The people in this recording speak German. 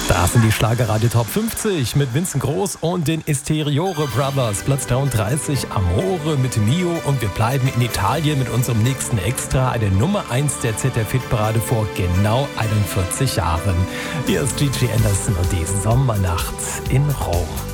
Das sind die Schlagerradio Top 50 mit Vincent Groß und den Esteriore Brothers. Platz 33, Amore mit Mio. Und wir bleiben in Italien mit unserem nächsten Extra. Eine Nummer 1 der ZDF-Hitparade vor genau 41 Jahren. Hier ist Gigi Anderson und die Sommernacht in Rom.